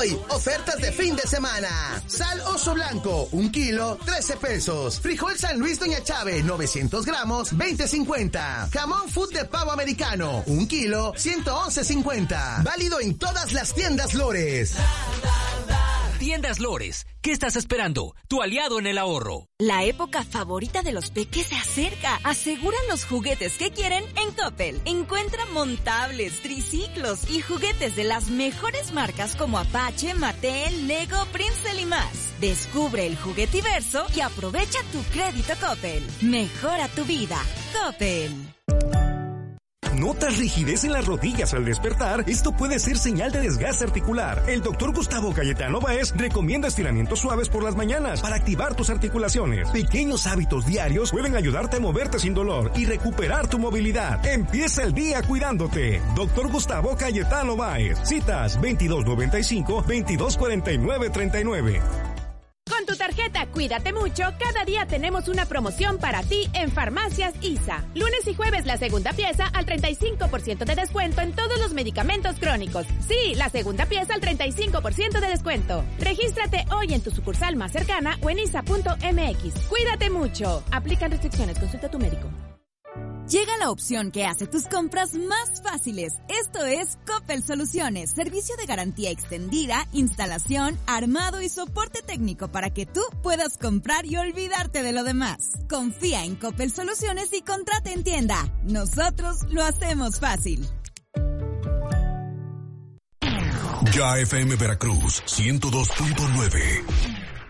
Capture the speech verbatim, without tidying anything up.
Hoy, ofertas de fin de semana. Sal Oso Blanco, un kilo, trece pesos. Frijol San Luis Doña Chávez, novecientos gramos, veinte cincuenta. Jamón Food de pavo americano, un kilo, ciento once cincuenta. Válido en todas las tiendas Lores. Tiendas Lores, ¿qué estás esperando? Tu aliado en el ahorro. La época favorita de los peques se acerca. Aseguran los juguetes que quieren en Coppel. Encuentra montables, triciclos y juguetes de las mejores marcas como Apache, Mattel, Lego, Princeton y más. Descubre el juguetiverso y aprovecha tu crédito Coppel. Mejora tu vida. Coppel. ¿Notas rigidez en las rodillas al despertar? Esto puede ser señal de desgaste articular. El doctor Gustavo Cayetano Báez recomienda estiramientos suaves por las mañanas para activar tus articulaciones. Pequeños hábitos diarios pueden ayudarte a moverte sin dolor y recuperar tu movilidad. Empieza el día cuidándote. Doctor Gustavo Cayetano Báez. Citas veintidós noventa y cinco, veintidós cuarenta y nueve treinta y nueve. Con tu tarjeta Cuídate Mucho, cada día tenemos una promoción para ti en Farmacias I S A. Lunes y jueves la segunda pieza al treinta y cinco por ciento de descuento en todos los medicamentos crónicos. Sí, la segunda pieza al treinta y cinco por ciento de descuento. Regístrate hoy en tu sucursal más cercana o en isa punto eme equis. Cuídate mucho. Aplican restricciones. Consulta a tu médico. Llega la opción que hace tus compras más fáciles. Esto es Coppel Soluciones, servicio de garantía extendida, instalación, armado y soporte técnico para que tú puedas comprar y olvidarte de lo demás. Confía en Coppel Soluciones y contrata en tienda. Nosotros lo hacemos fácil. Ya F M Veracruz ciento dos punto nueve.